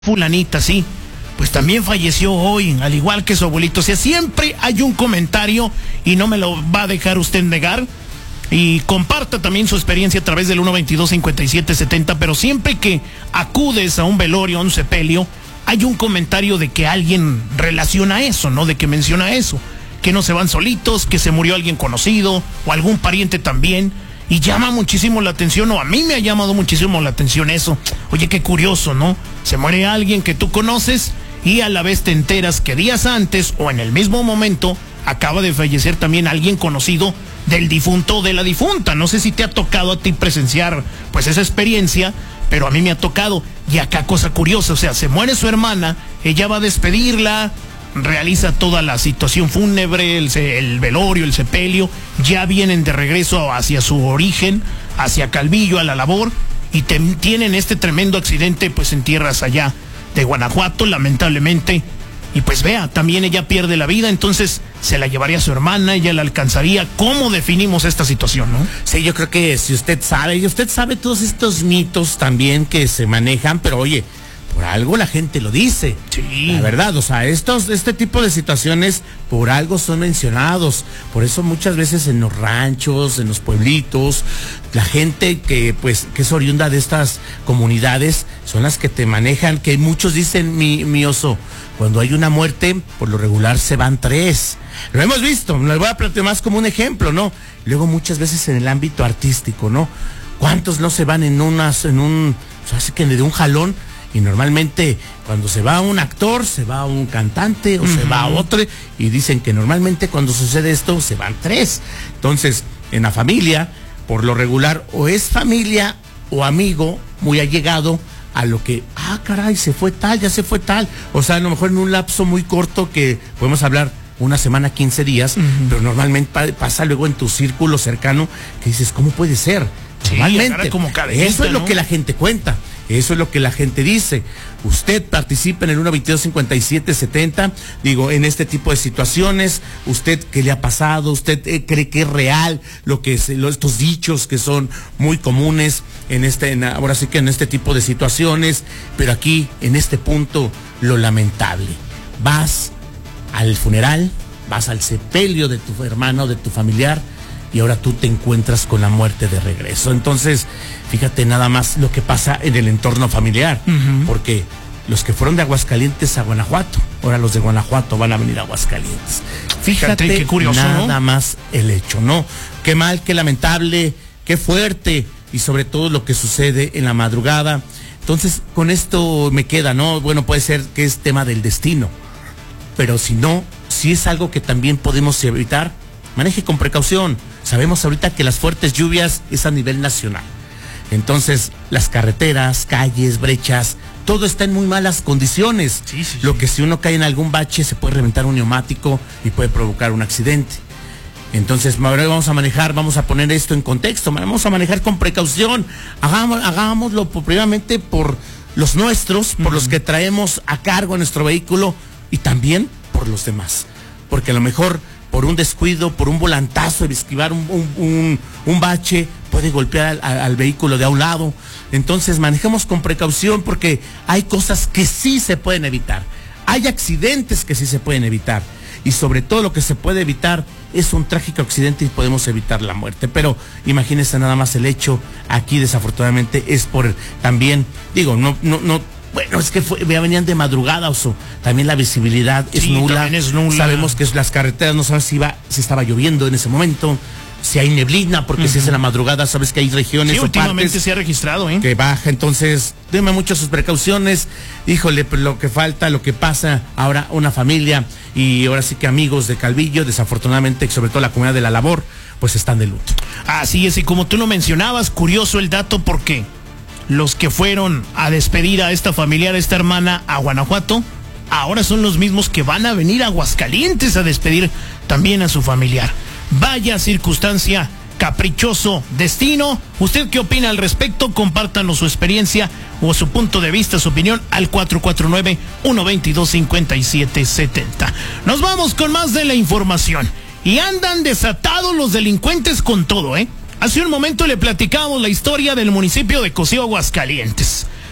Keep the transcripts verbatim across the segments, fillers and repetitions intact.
fulanita, sí, pues también falleció hoy, al igual que su abuelito. O sea, siempre hay un comentario y no me lo va a dejar usted negar. Y comparta también su experiencia a través del uno veintidós cincuenta y siete setenta, pero siempre que acudes a un velorio, a un sepelio, hay un comentario de que alguien relaciona eso, ¿no? De que menciona eso, que no se van solitos, que se murió alguien conocido o algún pariente también. Y llama muchísimo la atención, o a mí me ha llamado muchísimo la atención eso. Oye, qué curioso, ¿no? Se muere alguien que tú conoces y a la vez te enteras que días antes o en el mismo momento acaba de fallecer también alguien conocido del difunto o de la difunta. No sé si te ha tocado a ti presenciar pues esa experiencia, pero a mí me ha tocado. Y acá cosa curiosa, o sea, se muere su hermana, ella va a despedirla, realiza toda la situación fúnebre, el, el velorio, el sepelio, ya vienen de regreso hacia su origen, hacia Calvillo, a la labor, y te, tienen este tremendo accidente pues en tierras allá de Guanajuato, lamentablemente. Y pues vea, también ella pierde la vida, entonces se la llevaría a su hermana, ella la alcanzaría. ¿Cómo definimos esta situación, no? Sí, yo creo que si usted sabe, y usted sabe todos estos mitos también que se manejan, pero oye, por algo la gente lo dice. Sí. La verdad, o sea, estos, este tipo de situaciones por algo son mencionados. Por eso muchas veces en los ranchos, en los pueblitos, la gente que pues que es oriunda de estas comunidades son las que te manejan, que muchos dicen, mi, mi oso, cuando hay una muerte, por lo regular se van tres. Lo hemos visto, lo voy a plantear más como un ejemplo, ¿no? Luego muchas veces en el ámbito artístico, ¿no? ¿Cuántos no se van en unas, en un, o sea, así que de un jalón? Y normalmente cuando se va un actor, se va un cantante o uh-huh. se va otro, y dicen que normalmente cuando sucede esto se van tres. Entonces, en la familia, por lo regular, o es familia o amigo muy allegado a lo que, ah, caray, se fue tal, ya se fue tal. O sea, a lo mejor en un lapso muy corto que podemos hablar una semana, quince días, uh-huh. pero normalmente pasa luego en tu círculo cercano que dices, ¿cómo puede ser? Sí, normalmente, como cadena, eso es ¿no? lo que la gente cuenta. Eso es lo que la gente dice. Usted participa en el uno veintidós cincuenta y siete setenta, digo, en este tipo de situaciones. ¿Usted qué le ha pasado? ¿Usted eh, cree que es real lo que es, lo, estos dichos que son muy comunes en este, en, ahora sí que en este tipo de situaciones? Pero aquí, en este punto, lo lamentable. Vas al funeral, vas al sepelio de tu hermano, de tu familiar, y ahora tú te encuentras con la muerte de regreso. Entonces, fíjate nada más lo que pasa en el entorno familiar, uh-huh. porque los que fueron de Aguascalientes a Guanajuato, ahora los de Guanajuato van a venir a Aguascalientes. Fíjate, qué curioso, nada ¿no? más el hecho, ¿no? Qué mal, qué lamentable, qué fuerte, y sobre todo lo que sucede en la madrugada. Entonces, con esto me queda, ¿no? Bueno, puede ser que es tema del destino, pero si no, si es algo que también podemos evitar, maneje con precaución. Sabemos ahorita que las fuertes lluvias es a nivel nacional. Entonces, las carreteras, calles, brechas, todo está en muy malas condiciones. Sí, sí, Lo sí. que si uno cae en algún bache se puede reventar un neumático y puede provocar un accidente. Entonces, ahora vamos a manejar, vamos a poner esto en contexto, vamos a manejar con precaución. Hagamos, hagámoslo por, primeramente por los nuestros, por uh-huh. los que traemos a cargo nuestro vehículo, y también por los demás. Porque a lo mejor por un descuido, por un volantazo, de esquivar un, un, un, un bache, puede golpear al, al vehículo de a un lado. Entonces manejemos con precaución, porque hay cosas que sí se pueden evitar. Hay accidentes que sí se pueden evitar. Y sobre todo lo que se puede evitar es un trágico accidente y podemos evitar la muerte. Pero imagínense nada más el hecho, aquí desafortunadamente es por también, digo, no, no, no, bueno, es que fue, venían de madrugada, oso. También la visibilidad es, sí, nula. es nula. Sabemos que las carreteras, no sabes si iba, si estaba lloviendo en ese momento, si hay neblina, porque uh-huh. si es en la madrugada, sabes que hay regiones sí, o últimamente partes se ha registrado, ¿eh? que baja. Entonces, deme muchas sus precauciones. Híjole, lo que falta, lo que pasa ahora, una familia y ahora sí que amigos de Calvillo, desafortunadamente, sobre todo la comunidad de la labor, pues están de luto. Así es, y como tú lo mencionabas, curioso el dato, porque los que fueron a despedir a esta familiar, a esta hermana, a Guanajuato, ahora son los mismos que van a venir a Aguascalientes a despedir también a su familiar. Vaya circunstancia, caprichoso destino. ¿Usted qué opina al respecto? Compártanos su experiencia o su punto de vista, su opinión al cuatro cuatro nueve, uno veintidós cincuenta y siete setenta. Nos vamos con más de la información. Y andan desatados los delincuentes con todo, ¿eh? Hace un momento le platicamos la historia del municipio de Cocío, Aguascalientes.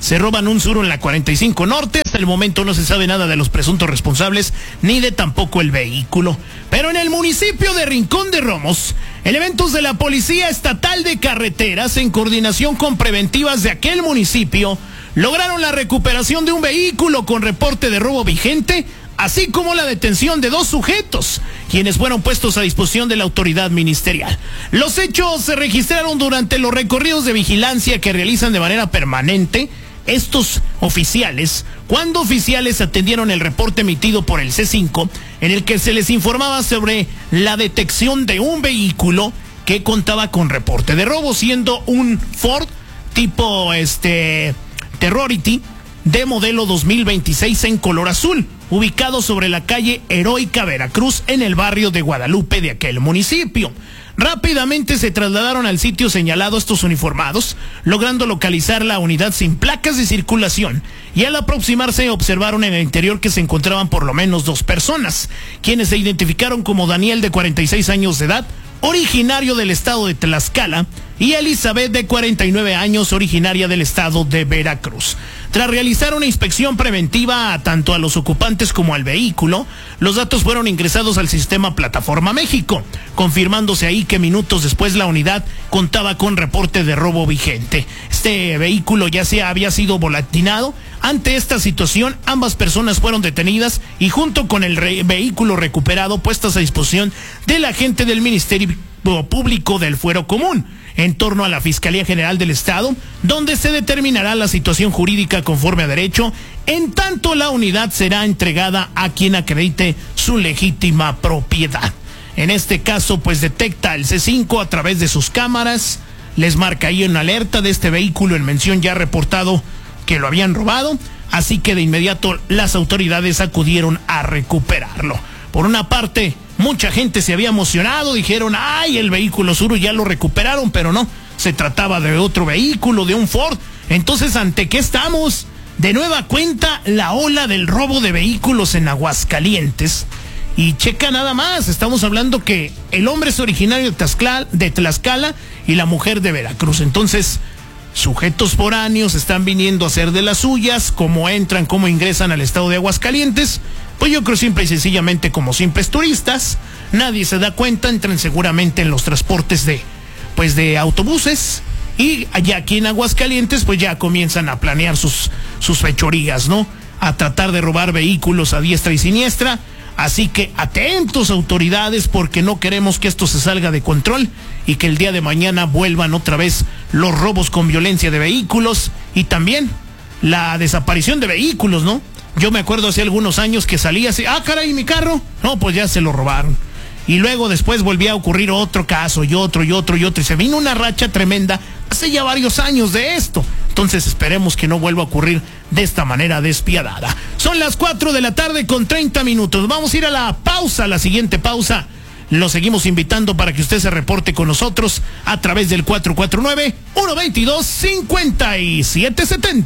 Se roban un Suro en la cuarenta y cinco Norte. Hasta el momento no se sabe nada de los presuntos responsables, ni de tampoco el vehículo. Pero en el municipio de Rincón de Romos, elementos de la Policía Estatal de Carreteras, en coordinación con preventivas de aquel municipio, lograron la recuperación de un vehículo con reporte de robo vigente, así como la detención de dos sujetos, quienes fueron puestos a disposición de la autoridad ministerial. Los hechos se registraron durante los recorridos de vigilancia que realizan de manera permanente estos oficiales, cuando oficiales atendieron el reporte emitido por el C cinco, en el que se les informaba sobre la detección de un vehículo que contaba con reporte de robo, siendo un Ford tipo este Terrority de modelo dos mil veintiséis en color azul, ubicado sobre la calle Heroica Veracruz, en el barrio de Guadalupe de aquel municipio. Rápidamente se trasladaron al sitio señalado estos uniformados, logrando localizar la unidad sin placas de circulación, y al aproximarse observaron en el interior que se encontraban por lo menos dos personas, quienes se identificaron como Daniel, de cuarenta y seis años de edad, originario del estado de Tlaxcala, y Elizabeth, de cuarenta y nueve años, originaria del estado de Veracruz. Tras realizar una inspección preventiva a tanto a los ocupantes como al vehículo, los datos fueron ingresados al sistema Plataforma México, confirmándose ahí que minutos después la unidad contaba con reporte de robo vigente. Este vehículo ya se había sido volatilizado. Ante esta situación, ambas personas fueron detenidas y junto con el re- vehículo recuperado, puestas a disposición del agente del Ministerio Público del Fuero Común, en torno a la Fiscalía General del Estado, donde se determinará la situación jurídica conforme a derecho, en tanto la unidad será entregada a quien acredite su legítima propiedad. En este caso, pues detecta el C cinco a través de sus cámaras, les marca ahí una alerta de este vehículo en mención ya reportado que lo habían robado, así que de inmediato las autoridades acudieron a recuperarlo. Por una parte, mucha gente se había emocionado, dijeron, ay, el vehículo Suro ya lo recuperaron, pero no, se trataba de otro vehículo, de un Ford. Entonces, ¿ante qué estamos? De nueva cuenta, la ola del robo de vehículos en Aguascalientes. Y checa nada más, estamos hablando que el hombre es originario de Tlaxcala, de Tlaxcala y la mujer de Veracruz. Entonces, sujetos foráneos están viniendo a hacer de las suyas. Cómo entran, cómo ingresan al estado de Aguascalientes, pues yo creo simple y sencillamente como simples turistas. Nadie se da cuenta, entran seguramente en los transportes de, pues de autobuses, y allá aquí en Aguascalientes pues ya comienzan a planear sus, sus fechorías, ¿no? A tratar de robar vehículos a diestra y siniestra. Así que atentos, autoridades, porque no queremos que esto se salga de control y que el día de mañana vuelvan otra vez los robos con violencia de vehículos y también la desaparición de vehículos, ¿no? Yo me acuerdo hace algunos años que salía así, ah, caray, mi carro, no, pues ya se lo robaron. Y luego después volvía a ocurrir otro caso y otro y otro y otro, y se vino una racha tremenda hace ya varios años de esto. Entonces esperemos que no vuelva a ocurrir de esta manera despiadada. Son las cuatro de la tarde con treinta minutos. Vamos a ir a la pausa, la siguiente pausa. Lo seguimos invitando para que usted se reporte con nosotros a través del cuatro cuatro nueve, uno dos dos, cinco siete siete cero.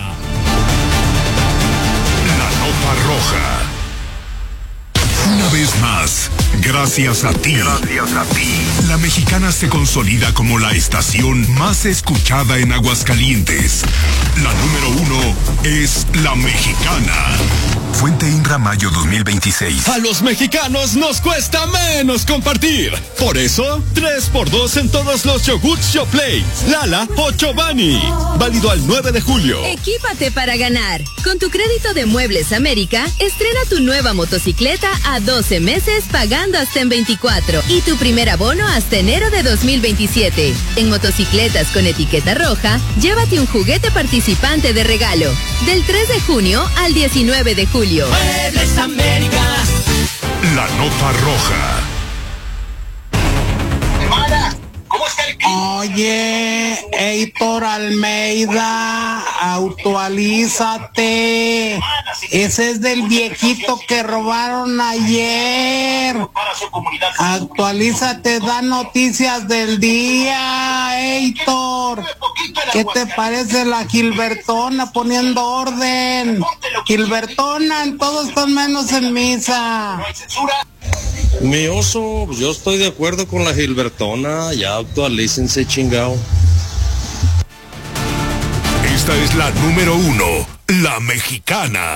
La nota roja. Una vez más, gracias a ti. Gracias a ti. La Mexicana se consolida como la estación más escuchada en Aguascalientes. La número uno es La Mexicana. Fuente Inra Mayo dos mil veintiséis. A los mexicanos nos cuesta menos compartir. Por eso, tres por dos en todos los yogurts Yoplait, Lala o Chobani. Válido al nueve de julio. Equípate para ganar. Con tu crédito de Muebles América, estrena tu nueva motocicleta a doce meses pagando hasta en veinticuatro y tu primer abono hasta enero de dos mil veintisiete. En motocicletas con etiqueta roja, llévate un juguete participante de regalo. Del tres de junio al diecinueve de julio. Muebles América. La nota roja. Hermana, ¿cómo está el clima? Oye, Heitor Almeida, actualízate. Ese es del viejito que robaron ayer. Actualízate, da noticias del día, Heitor. ¿Qué te parece la Gilbertona poniendo orden? Gilbertona, en todos están menos en misa. Mi oso, yo estoy de acuerdo con la Gilbertona, ya actualícense, chingao. Esta es la número uno, La Mexicana.